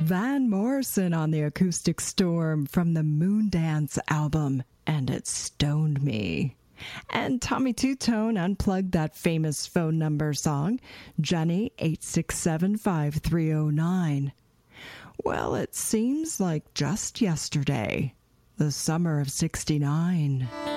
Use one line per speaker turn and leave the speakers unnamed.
Van Morrison on the Acoustic Storm from the Moondance album, and it stoned me. And Tommy Two-Tone unplugged that famous phone number song, Jenny 8675309. Well, it seems like just yesterday, the summer of '69.